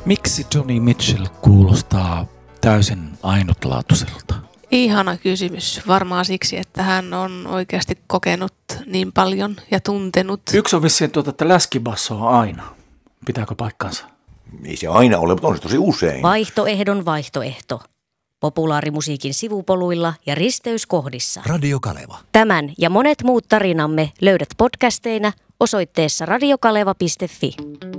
Miksi Joni Mitchell kuulostaa täysin ainutlaatuiselta? Ihana kysymys. Varmaan siksi, että hän on oikeasti kokenut niin paljon ja tuntenut. Yksi on vissiin että läskibasso on aina. Pitääkö paikkansa? Ei se aina ole, mutta on se tosi usein. Vaihtoehdon vaihtoehto. Populaarimusiikin sivupoluilla ja risteyskohdissa. Radio Kaleva. Tämän ja monet muut tarinamme löydät podcasteina osoitteessa radiokaleva.fi.